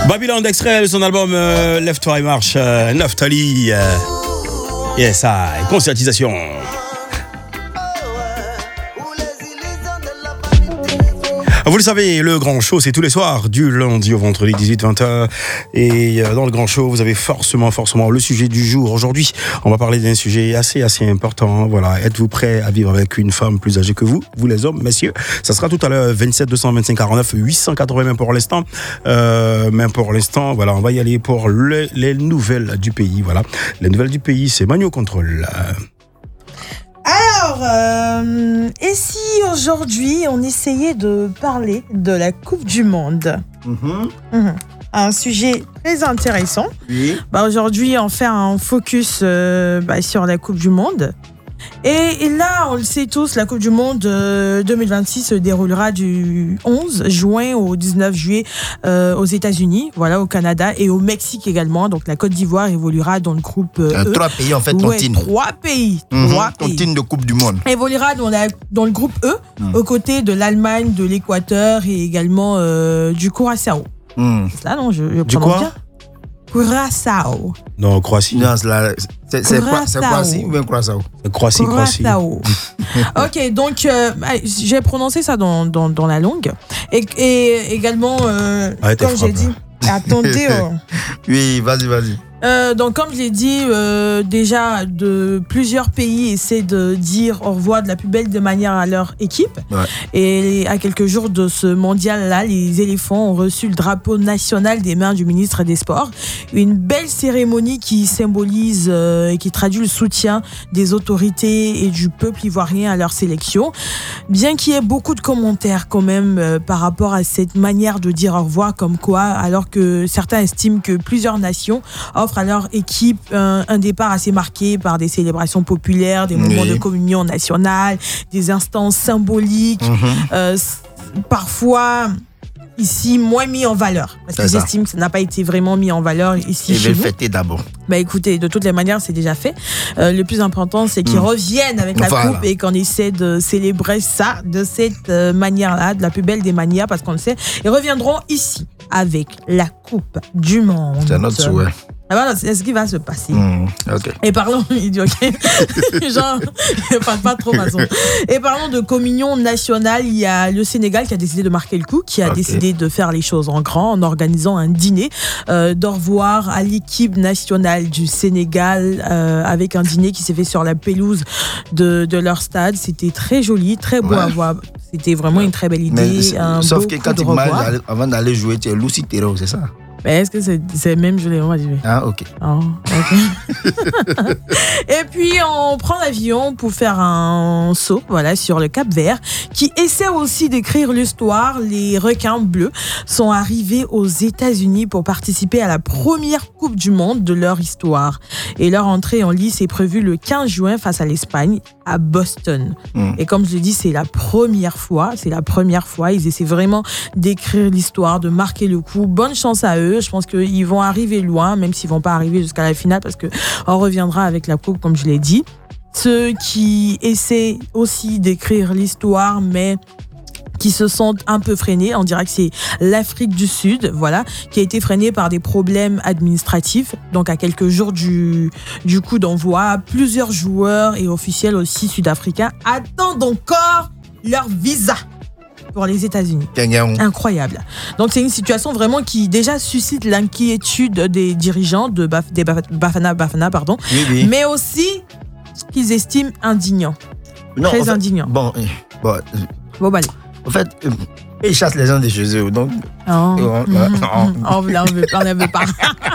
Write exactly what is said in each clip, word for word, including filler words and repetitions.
Babylon d'extrait de son album euh, Lève-toi et marche, euh, Naftali. Euh, yes, ça, conscientisation. Vous le savez, le Grand Show, c'est tous les soirs, du lundi au vendredi, dix-huit vingt heures. Et dans le Grand Show, vous avez forcément, forcément le sujet du jour. Aujourd'hui, on va parler d'un sujet assez, assez important. Voilà, êtes-vous prêt à vivre avec une femme plus âgée que vous, vous les hommes, messieurs? Ça sera tout à l'heure, vingt-sept deux cent vingt-cinq quarante-neuf huit cent quatre-vingts pour l'instant. Euh, même pour l'instant, voilà, on va y aller pour le, les nouvelles du pays. Voilà, les nouvelles du pays, c'est Manu au contrôle. Alors, euh, et si aujourd'hui on essayait de parler de la Coupe du Monde? Mm-hmm. Mmh. Un sujet très intéressant. Oui. Bah, aujourd'hui, on fait un focus euh, bah, sur la Coupe du Monde. Et, et là, on le sait tous, la Coupe du Monde euh, deux mille vingt-six se déroulera du onze juin au dix-neuf juillet euh, aux États-Unis, voilà, au Canada et au Mexique également. Donc la Côte d'Ivoire évoluera dans le groupe euh, euh, E. Trois pays en fait, Ouais, tontine. trois pays. Mm-hmm. Trois pays. Tontine de Coupe du Monde. Évoluera dans, la, dans le groupe E, Mm. aux côtés de l'Allemagne, de l'Équateur et également euh, du Curaçao. Mm. C'est ça, non? Je, je Du prononce quoi? bien. Curaçao. Non, Croatie. Non, c'est la- c'est c'est quoi? C'est Curaçao. Croatie ou bien Curaçao? Croatie, Croatie. Curaçao. Ok, donc euh, j'ai prononcé ça dans, dans, dans la langue. Et, et également, euh, Arrête tes comme j'ai frappes, dit, attendez. oh. Oui, vas-y, vas-y. Euh, donc, comme je l'ai dit, euh, déjà, de plusieurs pays essaient de dire au revoir de la plus belle des manières à leur équipe. Ouais. Et à quelques jours de ce mondial-là, les éléphants ont reçu le drapeau national des mains du ministre des Sports. Une belle cérémonie qui symbolise euh, et qui traduit le soutien des autorités et du peuple ivoirien à leur sélection. Bien qu'il y ait beaucoup de commentaires quand même euh, par rapport à cette manière de dire au revoir, comme quoi, alors que certains estiment que plusieurs nations offrent à leur équipe un, un départ assez marqué par des célébrations populaires, des moments Oui. de communion nationale, des instants symboliques, Mm-hmm. euh, s- parfois ici moins mis en valeur. Parce C'est qu'ils ça. estiment que ça n'a pas été vraiment mis en valeur ici Ils chez veulent nous. fêter d'abord. Bah écoutez, de toutes les manières, c'est déjà fait. Euh, le plus important, c'est qu'ils Mm. reviennent avec la Voilà. coupe et qu'on essaie de célébrer ça de cette euh, manière-là, de la plus belle des manières, parce qu'on le sait. Ils reviendront ici avec la Coupe du Monde. C'est notre souhait. Ah voilà, c'est ce qui va se passer. Mm. Ok. Et parlons, il dit ok, genre, parle pas trop façon. Et parlons de communion nationale, il y a le Sénégal qui a décidé de marquer le coup, qui a Ok. décidé de faire les choses en grand en organisant un dîner euh, d'au revoir à l'équipe nationale du Sénégal euh, avec un dîner qui s'est fait sur la pelouse de, de leur stade. C'était très joli, très beau Ouais. à voir. C'était vraiment une très belle Mais idée. c'est- un sauf beau que coup quand de tu revoir. manges avant d'aller jouer, tu es Lucitero, c'est ça? Mais est-ce que c'est c'est même joli? On va dire. Ah, ok. Oh, ok. Et puis on prend l'avion pour faire un saut, voilà, sur le Cap Vert, qui essaie aussi d'écrire l'histoire. Les requins bleus sont arrivés aux États-Unis pour participer à la première Coupe du Monde de leur histoire. Et leur entrée en lice est prévue le quinze juin face à l'Espagne à Boston. Mm. Et comme je l'ai dit, c'est la première fois, c'est la première fois. Ils essaient vraiment d'écrire l'histoire, de marquer le coup. Bonne chance à eux. Je pense qu'ils vont arriver loin, même s'ils vont pas arriver jusqu'à la finale, parce que on reviendra avec la coupe, comme je l'ai dit. Ceux qui essaient aussi d'écrire l'histoire, mais qui se sentent un peu freinés. On dirait que c'est l'Afrique du Sud, voilà, qui a été freinée par des problèmes administratifs. Donc, à quelques jours du, du coup d'envoi, plusieurs joueurs et officiels aussi sud-africains attendent encore leur visa pour les États-Unis. Kenyan. Incroyable. Donc, c'est une situation vraiment qui déjà suscite l'inquiétude des dirigeants de Baf- des Baf- Bafana Bafana, pardon, Oui, oui. mais aussi qu'ils estiment indignant. Non, Très en fait, indignant. Bon, euh, bon, euh, Bon, bah, allez. en fait, euh, ils chassent les gens de chez eux. Donc, Oh, Ouais, mhm, ouais, mhm. non. Oh, là, on veut pas, on ne veut pas.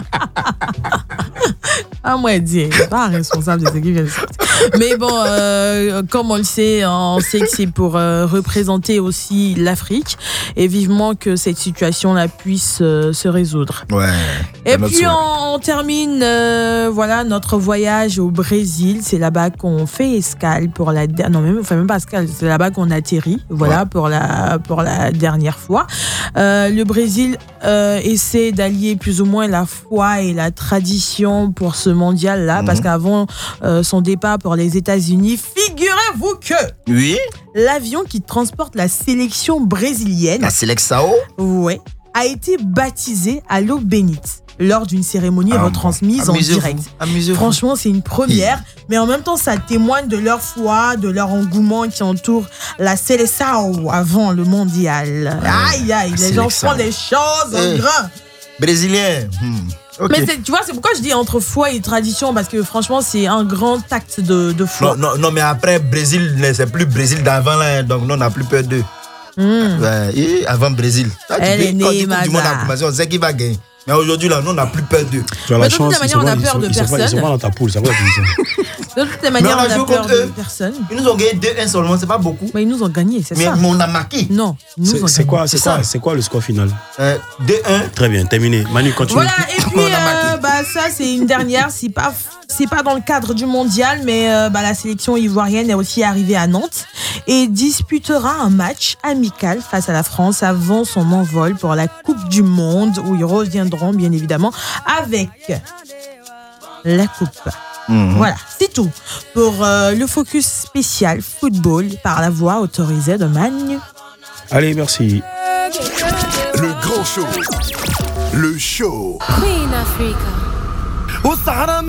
Ah, moi, dire, il n'est pas responsable de ce qui vient de sortir. Mais bon, euh, comme on le sait, on sait que c'est pour euh, représenter aussi l'Afrique et vivement que cette situation-là puisse euh, se résoudre. ouais. Et c'est notre puis souhait. on, on termine euh, voilà notre voyage au Brésil. C'est là-bas qu'on fait escale pour la der- non même on fait même pas escale. C'est là-bas qu'on atterrit. Voilà Ouais. pour la pour la dernière fois. Euh, le Brésil euh, essaie d'allier plus ou moins la foi et la tradition pour ce mondial-là, Mhm. parce qu'avant euh, son départ pour les États-Unis, figurez-vous que Oui, l'avion qui transporte la sélection brésilienne, la Selexao. ouais, a été baptisée à l'eau bénite lors d'une cérémonie Ah, retransmise bon. en Amusez-vous, direct. amusez-vous. Franchement, c'est une première, mais en même temps, ça témoigne de leur foi, de leur engouement qui entoure la Seleção avant le mondial. Aïe, aïe, les gens Seleção. font les choses en Eh. grand. Brésilien. Hmm. Ok. Mais c'est- tu vois, c'est pourquoi je dis entre foi et tradition, parce que franchement, c'est un grand acte de, de foi. Non, non, non, mais après, Brésil, c'est plus Brésil d'avant, là, hein, donc nous, on n'a plus peur d'eux. Hmm. Ouais, et avant Brésil. Là, tu Elle peux- est quand née, tu Coupe du monde Maza. a commencé, on sait qui va gagner. Mais aujourd'hui, là, nous, on n'a plus peur d'eux. Tu as Mais la de toute chance, manière, ils sont on a pas- ils peur sont- de ils sont pas- Ils personne. sont pas dans ta poule, c'est quoi tu dis ça? De toutes les manières, Mais on a on a joué peur contre de eux. personne. Ils nous ont gagné deux un seulement, c'est pas beaucoup. Mais ils nous ont gagné, c'est Mais ça. on a marqué. Non, ils nous C'est ont c'est gagné. quoi, c'est C'est quoi, ça. c'est quoi le score final? Euh, deux un. Très bien, terminé. Manu, continue. Voilà, et puis On a euh, marqué. bah, ça c'est une dernière, c'est pas c'est pas dans le cadre du mondial, mais euh, bah, la sélection ivoirienne est aussi arrivée à Nantes et disputera un match amical face à la France avant son envol pour la Coupe du Monde, où ils reviendront bien évidemment avec la coupe. Mhm. Voilà, c'est tout pour euh, le focus spécial football par la voix autorisée de Manu. Allez, merci. Le grand show. Le show. Queen Africa. Au Sahara